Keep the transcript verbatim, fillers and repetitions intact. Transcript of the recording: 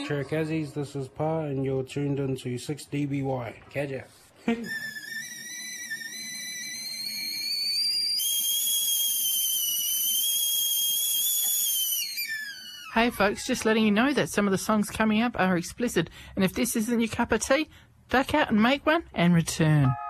Cherokees, this is Pa, and you're tuned into six D B Y. Catch ya. Hey folks, just letting you know that some of the songs coming up are explicit, and if this isn't your cup of tea, duck out and make one and return.